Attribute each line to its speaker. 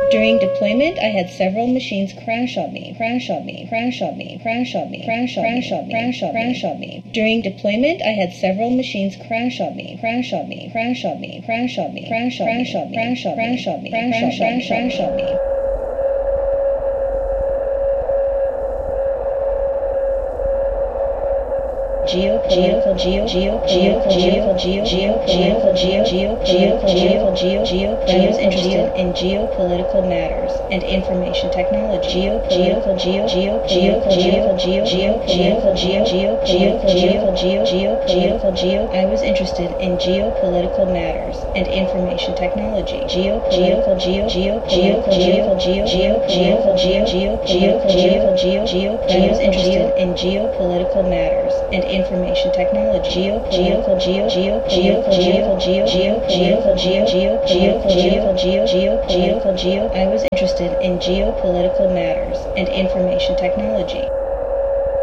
Speaker 1: During deployment, I had several machines crash on me, crash on me, crash on me, crash on me, crash on me, crash on me, crash on me, crash on me. During deployment, I had several machines crash on me, crash on me, crash on me, crash on me, crash on me, crash on me, crash on me, crash on me, crash on me. Geopolitical I was interested in geopolitical matters and information technology. I was interested in geopolitical matters and information technology. I was interested in geopolitical matters and information technology. I was interested in geopolitical matters and information technology.